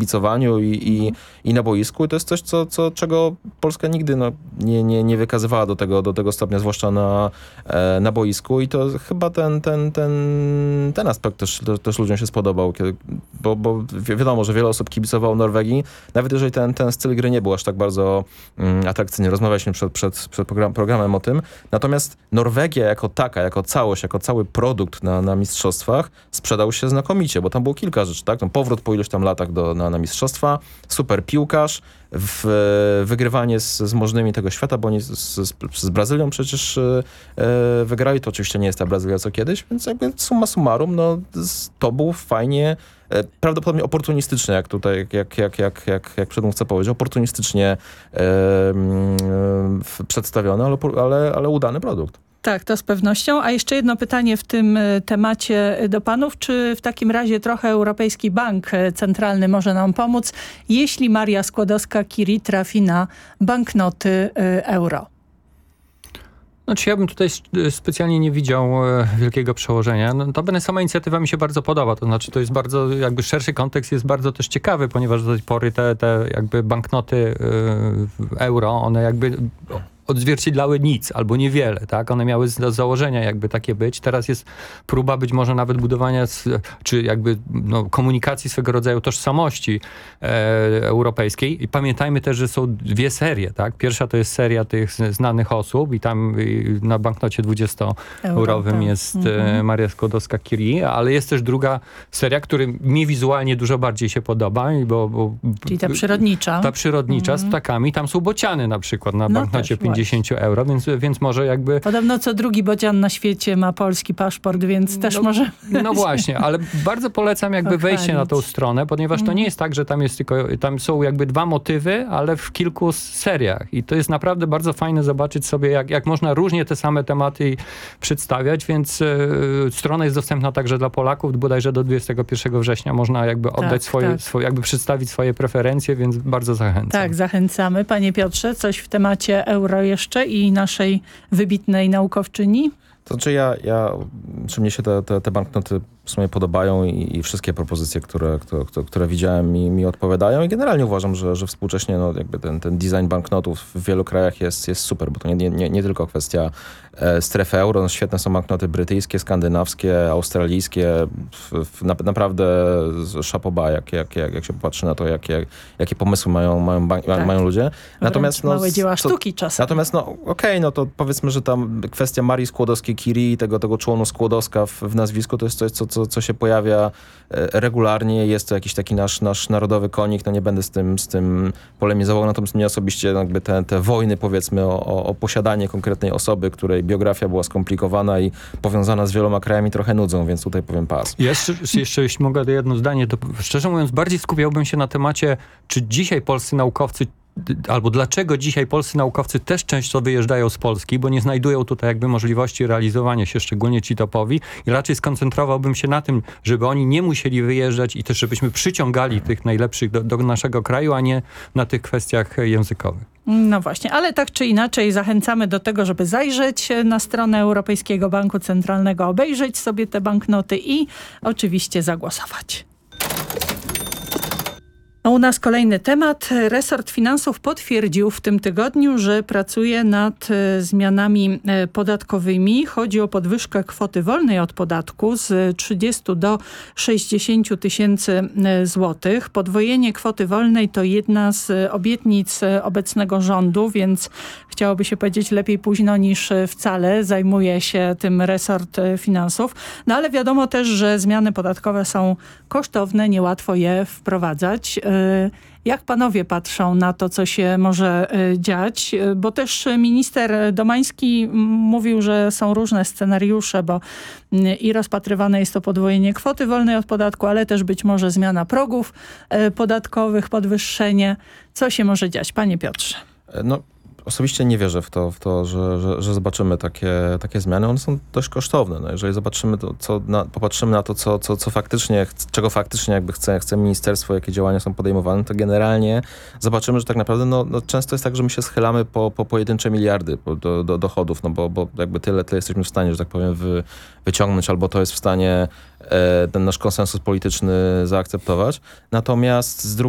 kibicowaniu i na boisku. I to jest coś, czego Polska nigdy nie wykazywała do tego stopnia, zwłaszcza na boisku. I to chyba ten aspekt też ludziom się spodobał, bo wiadomo, że wiele osób kibicowało Norwegii, nawet jeżeli ten styl gry nie był aż tak bardzo atrakcyjny. Rozmawialiśmy przed programem o tym. Natomiast Norwegia jako taka, jako całość, jako cały produkt na mistrzostwach sprzedał się znakomicie, bo tam było kilka rzeczy, tak? Powrót po iluś tam latach na mistrzostwa, super piłkarz, wygrywanie z możnymi tego świata, bo oni z Brazylią przecież wygrali. To oczywiście nie jest ta Brazylia co kiedyś, więc jakby summa summarum, to był fajnie, prawdopodobnie oportunistyczny, jak tutaj, jak przedmówca powiedział, oportunistycznie przedstawiony, ale udany produkt. Tak, to z pewnością. A jeszcze jedno pytanie w tym temacie do panów. Czy w takim razie trochę Europejski Bank Centralny może nam pomóc, jeśli Maria Skłodowska-Curie trafi na banknoty euro? Znaczy ja bym tutaj specjalnie nie widział wielkiego przełożenia. Notabene sama inicjatywa mi się bardzo podoba. To znaczy to jest bardzo, jakby szerszy kontekst jest bardzo też ciekawy, ponieważ do tej pory te jakby banknoty euro, one jakby odzwierciedlały nic albo niewiele, tak? One miały z założenia jakby takie być. Teraz jest próba być może nawet budowania czy jakby komunikacji swego rodzaju tożsamości europejskiej. I pamiętajmy też, że są dwie serie, tak? Pierwsza to jest seria tych znanych osób i tam na banknocie 20-eurowym jest Maria Skłodowska-Curie, ale jest też druga seria, która mi wizualnie dużo bardziej się podoba. Czyli ta przyrodnicza. Ta przyrodnicza z ptakami. Tam są bociany na przykład na banknocie 50 euro, więc może jakby... Podobno co drugi bocian na świecie ma polski paszport, więc też może... No właśnie, ale bardzo polecam jakby wejście na tą stronę, ponieważ to nie jest tak, że tam są jakby dwa motywy, ale w kilku seriach. I to jest naprawdę bardzo fajne zobaczyć sobie, jak można różnie te same tematy przedstawiać, więc strona jest dostępna także dla Polaków, bodajże do 21 września można jakby oddać jakby przedstawić swoje preferencje, więc bardzo zachęcam. Tak, zachęcamy. Panie Piotrze, coś w temacie euro jeszcze i naszej wybitnej naukowczyni? To znaczy czy mnie się te banknoty w sumie podobają i wszystkie propozycje, które widziałem mi odpowiadają i generalnie uważam, że współcześnie jakby ten design banknotów w wielu krajach jest super, bo to nie tylko kwestia strefy euro. Świetne są banknoty brytyjskie, skandynawskie, australijskie. Naprawdę chapeau bas, jak się popatrzy na to, jakie pomysły mają ludzie. Natomiast małe dzieła sztuki czasem. Natomiast to powiedzmy, że tam kwestia Marii Skłodowskiej-Curie, tego członu Skłodowska w nazwisku, to jest coś, co się pojawia regularnie. Jest to jakiś taki nasz narodowy konik. Nie będę z tym polemizował. Natomiast mnie osobiście jakby te wojny, powiedzmy, o posiadanie konkretnej osoby, której biografia była skomplikowana i powiązana z wieloma krajami, trochę nudzą, więc tutaj powiem pas. Jeszcze jeśli mogę jedno zdanie, to szczerze mówiąc bardziej skupiałbym się na temacie, czy dzisiaj polscy naukowcy albo dlaczego dzisiaj polscy naukowcy też często wyjeżdżają z Polski, bo nie znajdują tutaj jakby możliwości realizowania się, szczególnie ci topowi, i raczej skoncentrowałbym się na tym, żeby oni nie musieli wyjeżdżać i też żebyśmy przyciągali tych najlepszych do naszego kraju, a nie na tych kwestiach językowych. No właśnie, ale tak czy inaczej zachęcamy do tego, żeby zajrzeć na stronę Europejskiego Banku Centralnego, obejrzeć sobie te banknoty i oczywiście zagłosować. A u nas kolejny temat. Resort Finansów potwierdził w tym tygodniu, że pracuje nad zmianami podatkowymi. Chodzi o podwyżkę kwoty wolnej od podatku z 30 do 60 tysięcy złotych. Podwojenie kwoty wolnej to jedna z obietnic obecnego rządu, więc chciałoby się powiedzieć lepiej późno niż wcale. Zajmuje się tym resort finansów. No ale wiadomo też, że zmiany podatkowe są kosztowne, niełatwo je wprowadzać. Jak panowie patrzą na to, co się może dziać? Bo też minister Domański mówił, że są różne scenariusze, bo i rozpatrywane jest to podwojenie kwoty wolnej od podatku, ale też być może zmiana progów podatkowych, podwyższenie. Co się może dziać? Panie Piotrze. Osobiście nie wierzę w to, że zobaczymy takie zmiany. One są dość kosztowne. Jeżeli zobaczymy popatrzymy na to, czego faktycznie jakby chce ministerstwo, jakie działania są podejmowane, to generalnie zobaczymy, że tak naprawdę często jest tak, że my się schylamy po pojedyncze miliardy do dochodów, bo jakby tyle jesteśmy w stanie, że tak powiem, wyciągnąć, albo to jest w stanie ten nasz konsensus polityczny zaakceptować. Natomiast z drugiej